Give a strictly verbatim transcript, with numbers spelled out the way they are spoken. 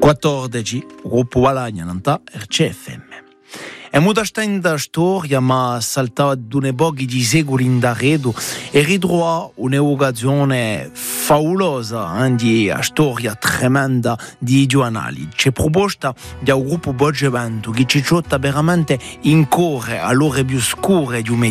quattordici, gruppo Valagna, Nantà, R C F M. E molta stenda storia, ma saltava d'une boghi di secoli in d'arredo e ridroa un'evocazione favolosa eh, di una storia tremenda di giornali. C'è proposta di un gruppo Boggevento che ci ciotta veramente in cuore all'ore più scure di un